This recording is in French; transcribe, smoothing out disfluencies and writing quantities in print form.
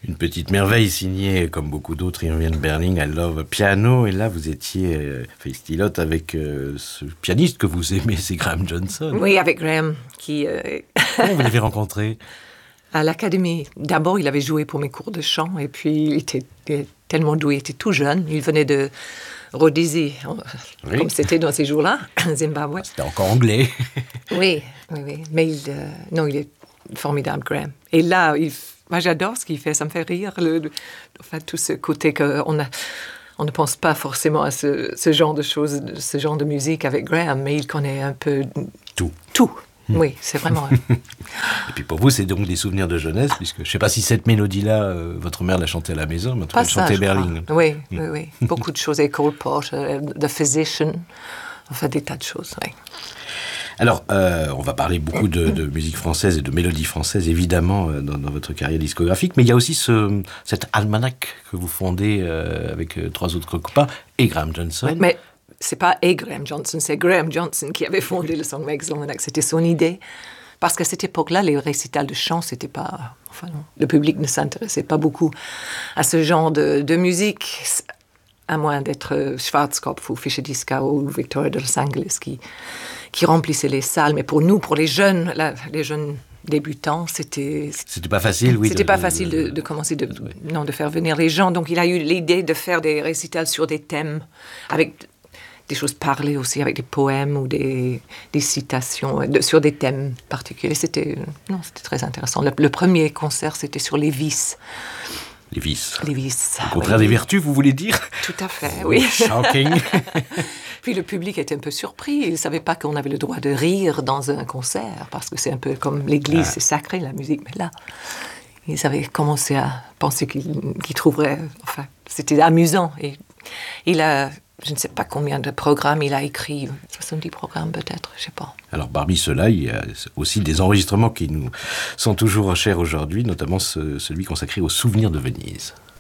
Une petite merveille signée, comme beaucoup d'autres, Irving Berlin, I Love Piano. Et là, vous étiez festilote avec ce pianiste que vous aimez, c'est Graham Johnson. Oui, avec Graham, qui... Comment vous l'avez rencontré? À l'académie. D'abord, il avait joué pour mes cours de chant, et puis il était tellement doué, il était tout jeune. Il venait de Rhodésie, Oui. comme c'était dans ces jours-là, Zimbabwe. C'était encore anglais. Oui. Mais il est formidable, Graham. Et là, moi, j'adore ce qu'il fait, ça me fait rire. Tout ce côté qu'on ne pense pas forcément à ce genre de choses, ce genre de musique avec Graham, mais il connaît un peu tout. Oui, c'est vraiment... Et puis pour vous, c'est donc des souvenirs de jeunesse, puisque je ne sais pas si cette mélodie-là, votre mère l'a chantée à la maison, mais en tout cas, elle chantait Berlin. Oui. Beaucoup de choses, et Cole Porter, The Physician, enfin des tas de choses, oui. Alors, on va parler beaucoup de musique française et de mélodie française, évidemment, dans votre carrière discographique, mais il y a aussi cet almanach que vous fondez avec 3 autres copains, et Graham Johnson. Oui, mais c'est pas Graham Johnson, c'est Graham Johnson qui avait fondé le Songmakers Almanac. C'était son idée. Parce qu'à cette époque-là, les récitals de chant, c'était pas... Enfin, non, le public ne s'intéressait pas beaucoup à ce genre de musique, à moins d'être Schwarzkopf ou Fischer Dieskau ou Victoria de Los Angeles qui remplissaient les salles. Mais pour nous, pour les jeunes débutants, c'était pas facile, oui. C'était pas facile de commencer de faire venir les gens. Donc il a eu l'idée de faire des récitals sur des thèmes, avec des choses parlées aussi, avec des poèmes ou des citations sur des thèmes particuliers. C'était très intéressant. Le premier concert, c'était sur les vices. Les vices. Le contraire des vertus, vous voulez dire? Tout à fait, oui. Shocking. Puis le public était un peu surpris. Il ne savait pas qu'on avait le droit de rire dans un concert, parce que c'est un peu comme l'église, c'est sacré la musique. Mais là, ils avaient commencé à penser qu'ils trouveraient... Enfin, c'était amusant. Et il a... Je ne sais pas combien de programmes il a écrit, 70 programmes peut-être, je ne sais pas. Alors parmi ceux-là, il y a aussi des enregistrements qui nous sont toujours chers aujourd'hui, notamment celui consacré aux souvenirs de Venise.